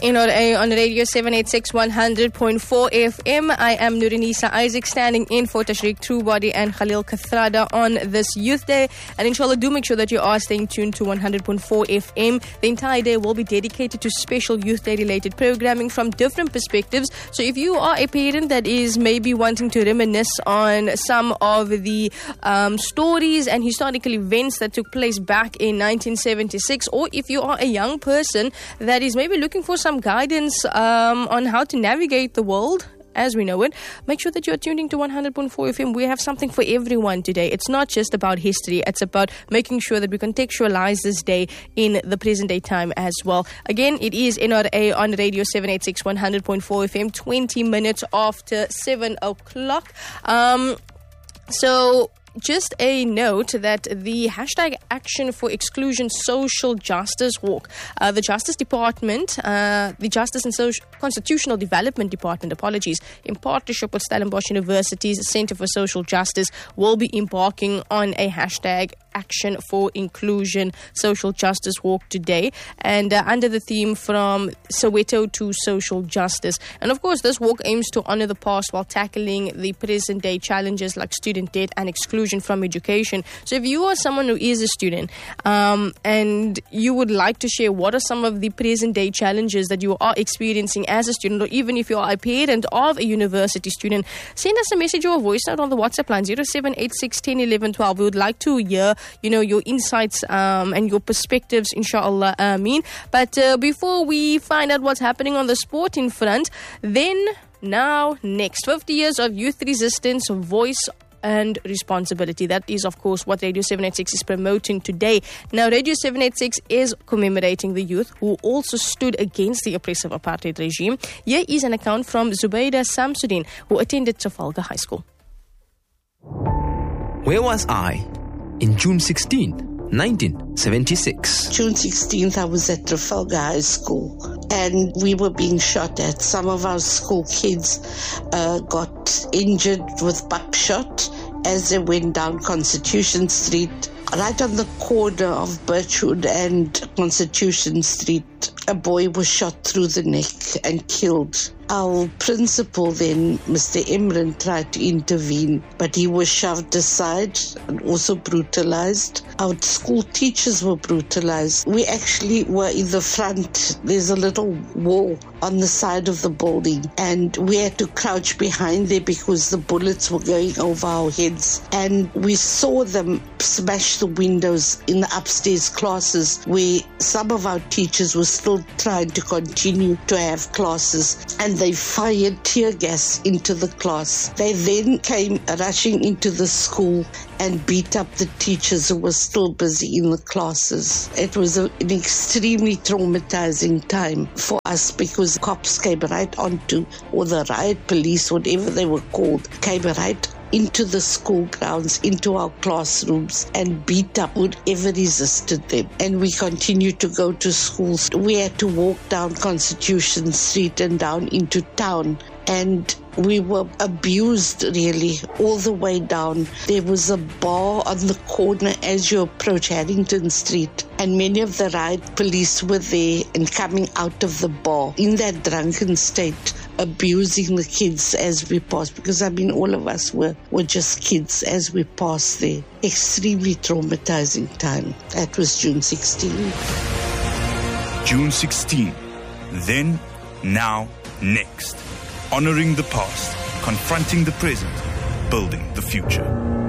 NRA on Radio 786 100.4 FM. I am Nurinisa Isaac, standing in for Tashriq Truebody and Khalil Kathrada on this Youth Day. And inshallah, do make sure that you are staying tuned to 100.4 FM. The entire day will be dedicated to special Youth Day related programming from different perspectives. So if you are a parent that is maybe wanting to reminisce on some of the stories and historical events that took place back in 1976, or if you are a young person that is maybe looking for some guidance on how to navigate the world as we know it, make sure that you're tuning to 100.4 FM. We have something for everyone today. It's not just about history. It's about making sure that we contextualize this day in the present day time as well. Again, it is NRA on Radio 786 100.4 FM, 20 minutes after 7 o'clock. So just a note that the hashtag Action for Exclusion Social Justice Walk, the Justice Department, the Justice and Constitutional Development Department, in partnership with Stellenbosch University's Center for Social Justice, will be embarking on a hashtag Action for Inclusion Social Justice Walk today, and under the theme From Soweto to Social Justice. And of course, this walk aims to honor the past while tackling the present day challenges like student debt and exclusion from education. So if you are someone who is a student and you would like to share what are some of the present day challenges that you are experiencing as a student, or even if you are a parent of a university student, send us a message or a voice note on the WhatsApp line 0786 10 11 12. We would like to hear your insights and your perspectives, inshallah, ameen. But before we find out what's happening on the sporting front, next 50 years of youth resistance, voice and responsibility. That is, of course, what Radio 786 is promoting today. Now, Radio 786 is commemorating the youth who also stood against the oppressive apartheid regime. Here is an account from Zubaydah Samsudin, who attended Trafalgar High School. Where was I in June 16, 1976? June 16th, I was at Trafalgar High School, and we were being shot at. Some of our school kids got injured with buckshot as they went down Constitution Street. Right on the corner of Birchwood and Constitution Street, a boy was shot through the neck and killed. Our principal then, Mr. Imran, tried to intervene, but he was shoved aside and also brutalized. Our school teachers were brutalized. We actually were in the front. There's a little wall on the side of the building, and we had to crouch behind there because the bullets were going over our heads. And we saw them smash the windows in the upstairs classes where some of our teachers were still trying to continue to have classes, and they fired tear gas into the class. They then came rushing into the school and beat up the teachers who were still busy in the classes. It was an extremely traumatizing time for us because cops came right onto, or the riot police, whatever they were called, came right into the school grounds, into our classrooms, and beat up whoever resisted them. And we continued to go to schools. We had to walk down Constitution Street and down into town, and we were abused really all the way down. There was a bar on the corner as you approach Haddington Street, and many of the riot police were there and coming out of the bar in that drunken state, abusing the kids as we passed, because all of us were just kids as we passed there. Extremely traumatizing time. That was June 16. June 16. Then, now, next. Honoring the past, confronting the present, building the future.